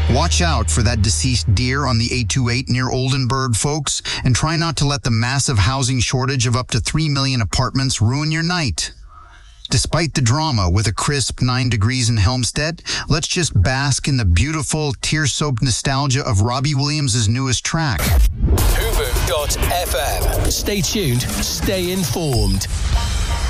Watch out for that deceased deer on the 828 near Oldenburg, folks, and try not to let the massive housing shortage of up to 3 million apartments ruin your night. Despite the drama with a crisp 9 degrees in Helmstedt, let's just bask in the beautiful, tear-soaked nostalgia of Robbie Williams' newest track. Hoover.fm. Stay tuned, stay informed.